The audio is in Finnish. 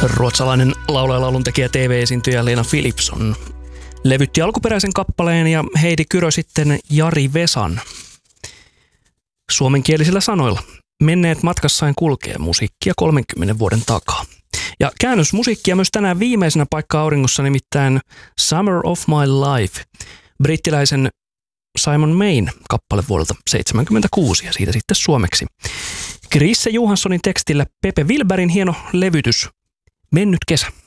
Ruotsalainen laulaja, lauluntekijä, TV-esiintyjä Lena Philipsson levytti alkuperäisen kappaleen ja Heidi Kyrö sitten Jari Vesan. Suomenkielisillä sanoilla menneet matkassaan kulkee musiikkia 30 vuoden takaa. Ja käännösmusiikkia myös tänään viimeisenä paikka auringossa, nimittäin Summer of My Life, brittiläisen Simon Mayn kappale vuodelta 1976 ja siitä sitten suomeksi Chrisse Johanssonin tekstillä Pepe Wilbergin hieno levytys Mennyt kesä.